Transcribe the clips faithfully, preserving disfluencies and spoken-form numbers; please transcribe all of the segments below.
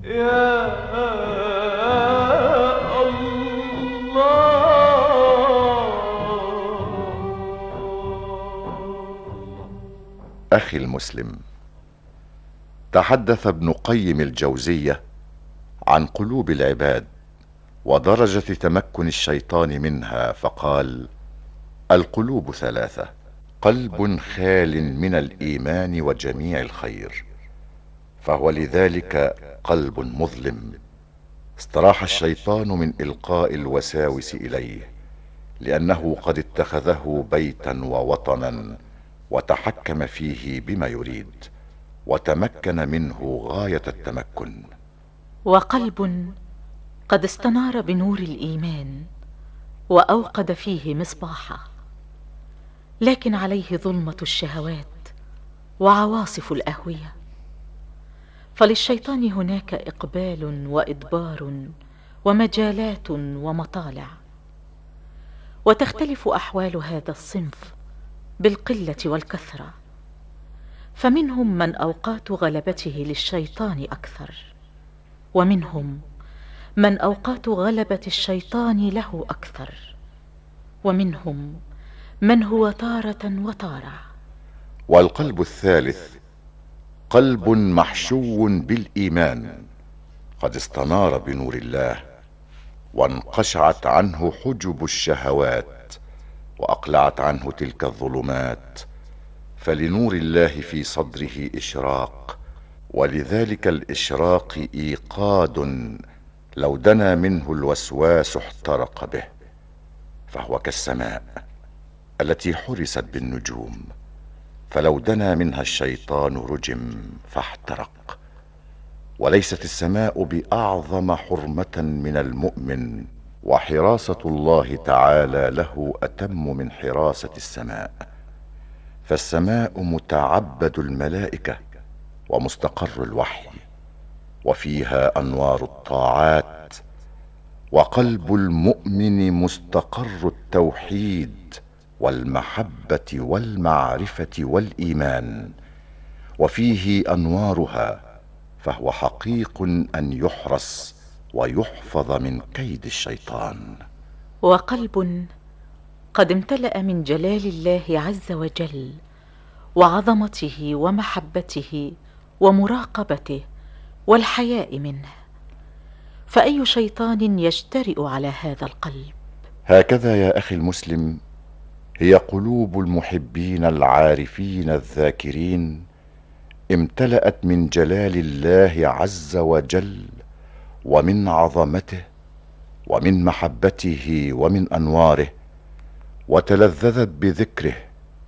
يا الله. أخي المسلم، تحدث ابن قيم الجوزية عن قلوب العباد ودرجة تمكن الشيطان منها، فقال: القلوب ثلاثة: قلب خال من الإيمان وجميع الخير، فهو لذلك قلب مظلم استراح الشيطان من إلقاء الوساوس إليه، لأنه قد اتخذه بيتا ووطنا وتحكم فيه بما يريد وتمكن منه غاية التمكن. وقلب قد استنار بنور الإيمان وأوقد فيه مصباحه، لكن عليه ظلمة الشهوات وعواصف الأهوية، فللشيطان هناك إقبال وإدبار ومجالات ومطالع، وتختلف أحوال هذا الصنف بالقلة والكثرة، فمنهم من أوقات غلبته للشيطان أكثر، ومنهم من أوقات غلبة الشيطان له أكثر، ومنهم من هو تارة وتارة. والقلب الثالث قلب محشو بالإيمان قد استنار بنور الله وانقشعت عنه حجب الشهوات وأقلعت عنه تلك الظلمات، فلنور الله في صدره إشراق، ولذلك الإشراق إيقاد لو دنا منه الوسواس احترق به، فهو كالسماء التي حرست بالنجوم، فلو دنا منها الشيطان رجم فاحترق. وليست السماء بأعظم حرمة من المؤمن، وحراسة الله تعالى له أتم من حراسة السماء، فالسماء متعبد الملائكة ومستقر الوحي، وفيها أنوار الطاعات، وقلب المؤمن مستقر التوحيد والمحبة والمعرفة والإيمان، وفيه أنوارها، فهو حقيق أن يحرس ويحفظ من كيد الشيطان. وقلب قد امتلأ من جلال الله عز وجل وعظمته ومحبته ومراقبته والحياء منه، فأي شيطان يجترئ على هذا القلب؟ هكذا يا أخي المسلم هي قلوب المحبين العارفين الذاكرين، امتلأت من جلال الله عز وجل ومن عظمته ومن محبته ومن أنواره، وتلذذت بذكره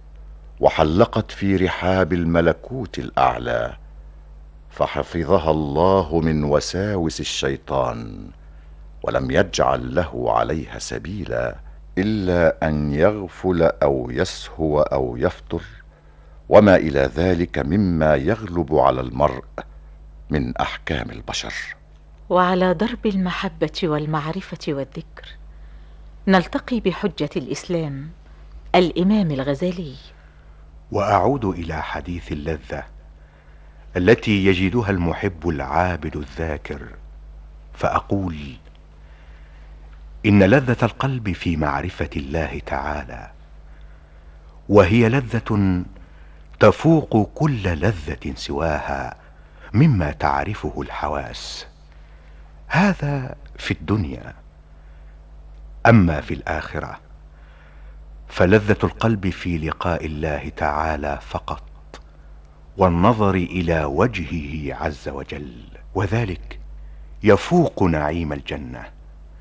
وحلقت في رحاب الملكوت الأعلى، فحفظها الله من وساوس الشيطان ولم يجعل له عليها سبيلا إلا أن يغفل أو يسهو أو يفتر، وما إلى ذلك مما يغلب على المرء من أحكام البشر. وعلى درب المحبة والمعرفة والذكر نلتقي بحجة الإسلام الإمام الغزالي. وأعود إلى حديث اللذة التي يجدها المحب العابد الذاكر، فأقول: إن لذة القلب في معرفة الله تعالى، وهي لذة تفوق كل لذة سواها مما تعرفه الحواس، هذا في الدنيا. أما في الآخرة فلذة القلب في لقاء الله تعالى فقط، والنظر إلى وجهه عز وجل، وذلك يفوق نعيم الجنة.